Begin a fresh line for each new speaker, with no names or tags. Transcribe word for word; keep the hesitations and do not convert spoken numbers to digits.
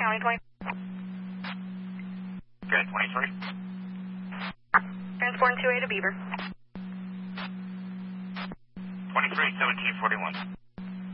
County twenty.
Okay, twenty-three.
Transporting two A to Beaver.
twenty-three, seventeen forty-one.